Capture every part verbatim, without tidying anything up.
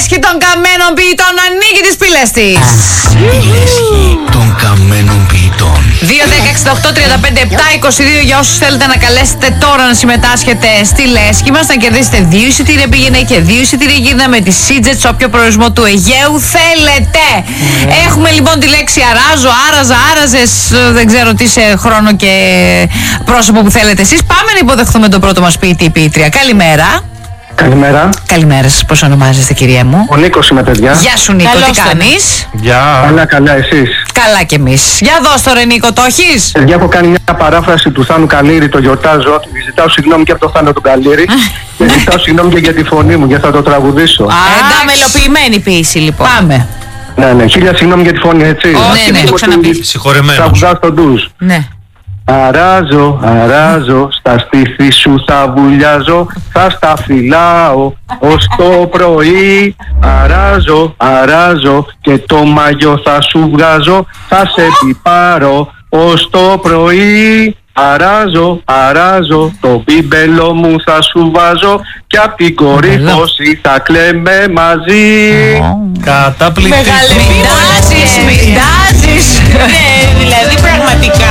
λέσχη των καμένων ποιητών ανοίγει τις πύλες της. Η λέσχη των καμένων ποιητών. δύο δέκα εξήντα οκτώ τριάντα πέντε επτά είκοσι δύο για όσους θέλετε να καλέσετε τώρα να συμμετάσχετε στη λέσχη μας, να κερδίσετε δύο εισιτήρια πήγαινε και δύο εισιτήρια γύρνα με τη Σίτζετ σε όποιο προορισμό του Αιγαίου θέλετε. Mm. Έχουμε λοιπόν τη λέξη αράζω, άραζα, άραζες, δεν ξέρω τι σε χρόνο και πρόσωπο που θέλετε εσείς. Πάμε να υποδεχθούμε τον πρώτο μας ποιητή ή ποιήτρια. Καλημέρα. Καλημέρα. Καλημέρα σας, πώς ονομάζεστε κυρία μου? Ο Νίκος είμαι, παιδιά. Γεια σου Νίκο, καλώς τι κάνεις? Γεια. Καλά, καλά, εσείς? Καλά κι εμείς. Για δώσ' το ρε Νίκο, το έχεις? Παιδιά, έχω κάνει μια παράφραση του Θάνου Καλήρη, το γιορτάζω. Ζητάω συγγνώμη και από το Θάνο του Καλήρη. Και ζητάω συγγνώμη και για τη φωνή μου, γιατί θα το τραγουδήσω. Α, μελοποιημένη ποίηση λοιπόν. Πάμε. Ναι, ναι, χίλια συγγνώμη για τη φωνή, έτσι. Όχι, ναι, ναι, το ξαναπεί. Συγχωρεμένος. Τραγουδάω στον ντουζ. Ναι. Αράζω, αράζω, στα στήθη σου θα βουλιάζω, θα στα φυλάω ως το πρωί. Αράζω, αράζω και το μαγιό θα σου βγάζω, θα σε πιπάρω ως το πρωί. Αράζω, αράζω, το μπίμπελο μου θα σου βάζω και απ' την κορύφωση θα κλαίμε μαζί. Καταπληκτικό. Μοιντάζεις, μοιντάζεις. Ναι, δηλαδή πραγματικά.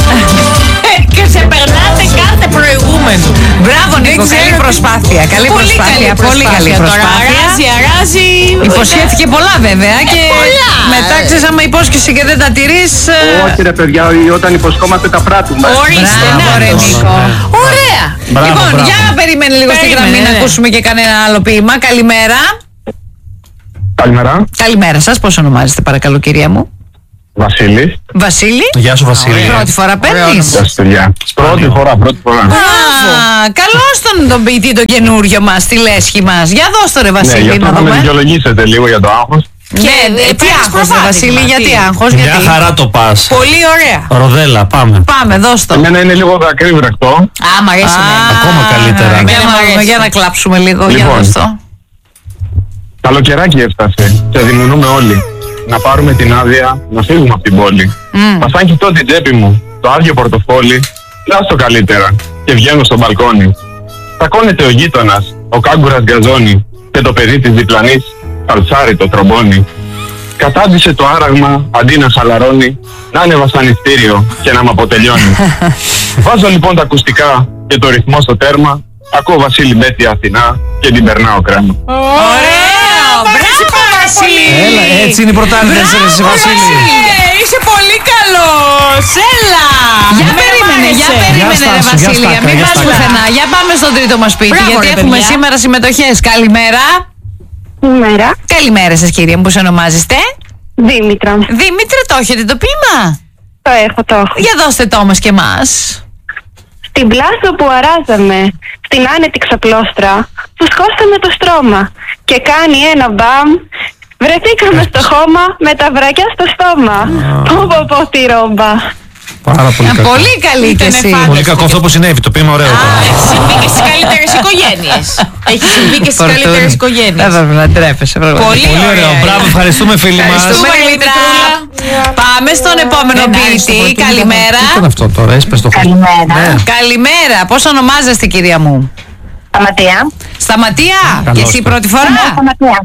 Και σε περνάτε κάθε προηγούμενο. Μπράβο Νίκο, καλή προσπάθεια. Καλή Πολύ προσπάθεια, καλή πολύ καλή προσπάθεια. Αράζει, αράζει. Υποσχέθηκε πολλά βέβαια και πολλά. μετά ξέρεις άμα υπόσχεσαι και δεν τα τηρείς. Όχι ρε παιδιά, όταν υποσχόμαστε τα πράττουμε. Ορίστε, Μπράβο να ρε το. Νίκο. Ωραία. Μπράβο, Λοιπόν, μπράβο. για να περιμένει λίγο στη Περίμενε, γραμμή να ναι. ακούσουμε και κανένα άλλο ποίημα. Καλημέρα. Καλημέρα. Καλημέρα σας, πώς ονομάζεστε παρακαλώ κυρία μου? Βασίλης. Βασίλη. Γεια σου Βασίλη. Πρώτη φορά παίρνεις? Γεια σας παιδιά. Πρώτη φορά, πρώτη φορά. Α, καλώς τον, τον ποιητή το καινούριο μας, στη λέσχη μας. Για δώσ' το ρε Ναι, Βασίλη γι' να αυτό θα με δούμε. δικαιολογήσετε λίγο για το άγχος. Και ε, τι παίρνεις άγχος ρε προβάδισμα, Βασίλη, τι? γιατί άγχος, Μια γιατί? χαρά το πας. Πολύ ωραία. Ροδέλα, πάμε. Πάμε, δώσ' το. Εμένα είναι λίγο δακρύβρακτο. Α, μ' αρέσει εμένα. Ακόμα καλύτερα. Για Εμένα να, μ' δούμε, αρέσει. για να κλάψουμε λίγο, για Λοιπόν. δώσ' το. Καλοκαιράκι έφτασε και δημιουργούμε όλοι. Να πάρουμε την άδεια, να φύγουμε από την πόλη. Mm. Μα σαν κοιτώ την τσέπη μου, το άδειο πορτοφόλι, λάστο καλύτερα και βγαίνω στο μπαλκόνι. Τσακώνεται ο γείτονας, ο κάγκουρας γκαζώνει και το παιδί της διπλανής καλτσάρει το τρομπόνι. Κατάντησε το άραγμα αντί να χαλαρώνει, να είναι βασανιστήριο και να μ' αποτελειώνει. Βάζω λοιπόν τα ακουστικά και το ρυθμό στο τέρμα, ακούω Βασίλη Μπέτη Αθηνά και την περνάω κρέμα. Ωραίο, μπράβο Βασίλη. Έλα, έτσι είναι η πρωτάθληση εσύ Βασίλη. Ε, είσαι πολύ καλός. Έλα. Για Εμένα περίμενε, μ' για άρεσε. περίμενε ρε στάσου, για Βασίλη, στάκα, μην για πας στάκα. πουθενά. Για πάμε στον τρίτο μας σπίτι, Μπράβο, γιατί ρε, έχουμε παιδιά. σήμερα συμμετοχές. Καλημέρα. Καλημέρα. Καλημέρα σας κυρία μου, πώς ονομάζεστε? Δήμητρα. Δήμητρα, το έχετε το ποίημα? Το έχω, το έχω. Για δώστε το όμως και εμάς. Στην πλάσο που αράζαμε, στην άνετη ξαπλώστρα, του σκόσαμε το στρώμα. Και κάνει ένα μπαμ, βρεθήκαμε στο χώμα με τα βρακιά στο στόμα. Πω πω πω τη ρόμπα. Πάρα πολύ Α, κακό. πολύ καλή και Ήτανε εσύ. φάνταστο. Πολύ κακό αυτό που συνέβη, το ποίημα ωραίο ήταν. Έχει συμβεί και στις καλύτερες οικογένειες. Έχει συμβεί και στις καλύτερες οικογένειες. Δεν πρέπει να τρέπεσαι πραγματικά. Πολύ Πολύ ωραίο. ωραία. Μπράβο, ευχαριστούμε φίλοι μας. Ευχαριστούμε, Ευχαριστούμε, Δημητρούλα. Πάμε στον επόμενο Δεν ποιητή. άριστο, πολύ Καλημέρα. Τι ήταν αυτό τώρα, έσπες το χώρο. Καλημέρα. Ναι. Καλημέρα. Πώς ονομάζεστε κυρία μου? Σταματία. Σταματία. Καλώς Και εσύ το. πρώτη φορά? Σταματία.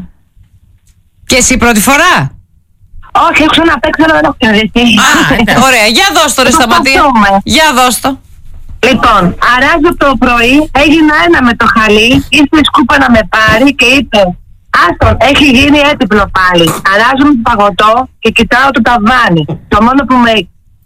Και εσύ πρώτη φορά? Όχι, έχω να παίξω, αλλά δεν έχω κερδίσει. Α, ωραία. Για δώσ' το ρε Σταματία. Προσπαθούμε. Για δώσ' το. Λοιπόν, αράζω το πρωί, έγινα ένα με το χαλί, ήρθε η σκούπα να με πάρει και είπε «Άστον, έχει γίνει έτυπλο πάλι, αράζω με το παγωτό και κοιτάω το ταβάνι. Το μόνο που με,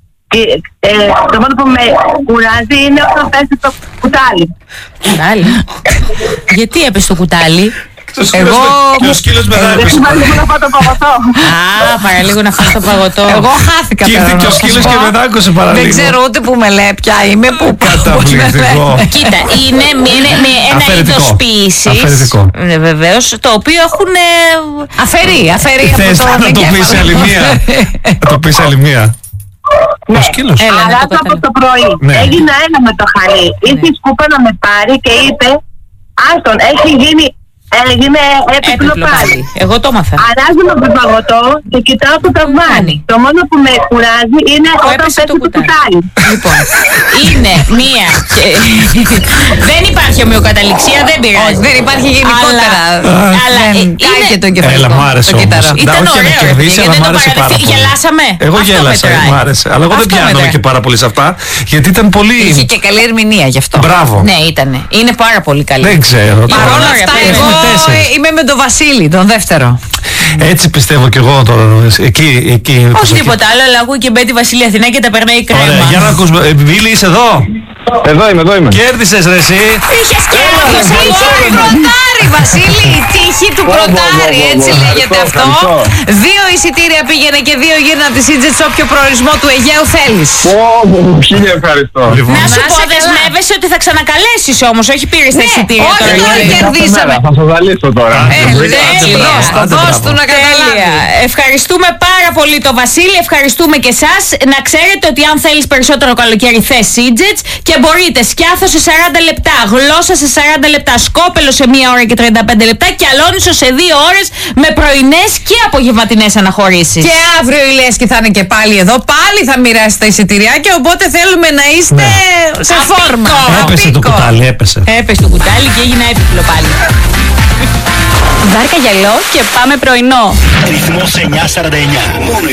ε, το μόνο που με κουράζει είναι όταν πέσει το κουτάλι». Κουτάλι. Γιατί έπεσε το κουτάλι? Εγώ... Και ο σκύλος μετά Δεν έπεσε. θυμάμαι λίγο να πάω το παγωτό. Α, παραλίγο να φας το παγωτό. Εγώ χάθηκα Και ήρθε τώρα, και ο να σας σκύλος πω. και μετά άκουσε παραλίγο. Δεν ξέρω ούτε που με λέει ποια είμαι, που Καταπληκτικό. Κοίτα, είναι με, με- με ένα Αφαιρετικό. είδος ποίησης. Αφαιρετικό. Ναι, βεβαίως, το οποίο έχουν. ε, Αφαιρεί, αφαιρεί από Θες το να το εγκέφαλο. πεις άλλη μία. Να το πεις άλλη μία. Ο σκύλος. Έλα, να το Αράζω από καταλάβω. το πρωί, Ναι. έγινα ένα με το χαλί, ήρθε η σκούπα να με πάρει και είπε «Άστον, έχει γίνει έγινε έπιπλο Έπιπλο πάλι. πάλι. Εγώ το έμαθα. Αράζομαι από το παγωτό και κοιτάω το ταβάνι. Το μόνο που με κουράζει είναι Που όταν έπεσε πέφτει το το κουτάλι. κουτάλι. Λοιπόν, είναι μία. Δεν υπάρχει ομοιοκαταληξία, δεν πειράζει. Όχι, δεν υπάρχει γενικότερα. Αλλά- αλλά Δεν είναι- κάει το εγκεφαλικό. Έλα, μου άρεσε το όμως. κύτταρο. Ήταν όχι ωραίο, να κερδίσει, ρε, αλλά δεν μου το άρεσε πάρα παραδεχτεί. πολύ. Γελάσαμε. Εγώ Αυτό γέλασα, μετράει. μου άρεσε. Αλλά εγώ δεν Αυτό πιάνομαι μετράει. και πάρα πολύ σε αυτά, γιατί ήταν πολύ. Είχε και καλή ερμηνεία γι' αυτό. Μπράβο. Ναι, ήτανε. Είναι πάρα πολύ καλή. Δεν ξέρω. Παρ' τώρα. Παρ' όλα Ωραία, αυτά, πες. εγώ Έχουμε τέσσερις. είμαι με τον Βασίλη, τον δεύτερο. Έτσι πιστεύω κι εγώ τώρα. Εκεί, εκεί. Όχι προσοχή. τίποτα άλλο, αλλά ακούει και Μπέτη Βασίλη Αθηνά και τα περνάει κρέμα. Ωραία, για να ακούσουμε. Ε, Βίλη, είσαι εδώ. Εδώ είμαι, εδώ είμαι. Κέρδισες ρε εσύ. Είχες και Εγώ άλλος, η πρωτάρι, Βασίλη, η τύχη του πρωτάρι, έτσι λέγεται αυτό. Δύο εισιτήρια πήγαινε και δύο γύρνα από τη Σίτζετ σε όποιο προορισμό του Αιγαίου θέλεις. Ω, χίλια ευχαριστώ. Λοιπόν, Να σου Να πω, είσαι καλά. δεσμεύεσαι ότι θα ξανακαλέσεις όμως, όχι πήρες τα Ναι, εισιτήρια όχι τώρα. τώρα για να- κερδίσαμε. Θα σας ζαλίσω τώρα. Ε, Άντε, έτσι, μπράβο, δώσ' το, άντε, δώσ' του μπράβο. να καταλάβει. Τέλεια. Ευχαριστούμε πάρα πολύ το Βασίλη, ευχαριστούμε και εσάς. Να ξέρετε ότι αν θέλεις περισσότερο καλοκαίρι θες Σίτζετς και μπορείτε σκιάθο σε σαράντα λεπτά, γλώσσα σε σαράντα λεπτά, σκόπελο σε μία ώρα και τριάντα πέντε λεπτά και αλόνισο σε δύο ώρες με πρωινές και απογευματινές αναχωρήσεις. Και αύριο η Λέσχη θα είναι και πάλι εδώ. Πάλι θα μοιράσει τα εισιτηριάκια. Οπότε θέλουμε να είστε σε Απίκο. φόρμα. Έπεσε το Απίκο. κουτάλι, έπεσε. Έπεσε το κουτάλι και έγινε έπιπλο πάλι. Βάρκα γυαλό και πάμε πρωινό. Ρυθμός εννιακόσια σαράντα εννιά. Μόνο